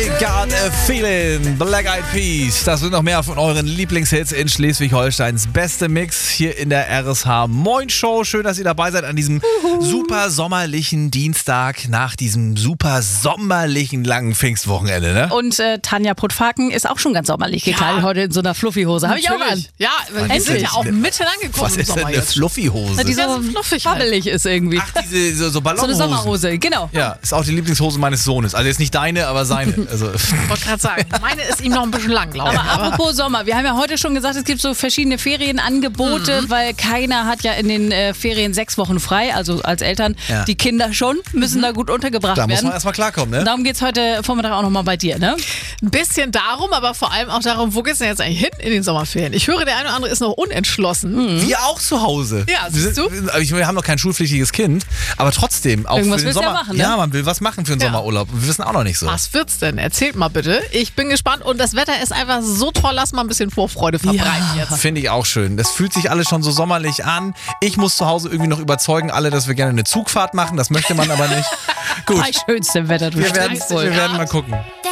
I Got a Feeling, Black Eyed Peas. Das sind noch mehr von euren Lieblingshits in Schleswig-Holsteins beste Mix hier in der RSH Moin Show. Schön, dass ihr dabei seid an diesem super sommerlichen Dienstag nach diesem super sommerlichen langen Pfingstwochenende, ne? Und Tanja Puttfaken ist auch schon ganz sommerlich gekleidet, heute in so einer Fluffy-Hose. Habe ich auch an. Ja, wir sind ja auch mitten angekommen Was im ist denn Sommer eine jetzt. Fluffy-Hose? Die so fluffig halt. wabbelig ist irgendwie. Ach, diese so So eine Ballonhosen. Sommerhose, genau. Ja, ist auch die Lieblingshose meines Sohnes. Also jetzt nicht deine, aber seine. Also Ich wollte gerade sagen, meine ist ihm noch ein bisschen lang, glaube ich. Aber apropos Sommer, wir haben ja heute schon gesagt, es gibt so verschiedene Ferienangebote, weil keiner hat ja in den Ferien 6 Wochen frei, also als Eltern. Ja. Die Kinder schon, müssen da gut untergebracht da muss werden. man erstmal klarkommen, ne? Darum geht es heute Vormittag auch nochmal bei dir, ne? Ein bisschen darum, aber vor allem auch darum, wo geht's denn jetzt eigentlich hin in den Sommerferien? Ich höre, der eine oder andere ist noch unentschlossen. Wir auch zu Hause. Ja, siehst du? Wir haben noch kein schulpflichtiges Kind, aber trotzdem auch Irgendwas für den willst du ja Sommer. machen, ne? Ja, man will was machen für den Ja. Sommerurlaub. Wir wissen auch noch nicht so. Was wird's denn? Erzählt mal bitte. Ich bin gespannt und das Wetter ist einfach so toll. Lass mal ein bisschen Vorfreude verbreiten jetzt. Finde ich auch schön. Das fühlt sich alles schon so sommerlich an. Ich muss zu Hause irgendwie noch überzeugen, alle, dass wir gerne eine Zugfahrt machen. Das möchte man aber nicht. Gut, Bei schönstem Wetter, du wir werden stinkst wohl. mal gucken.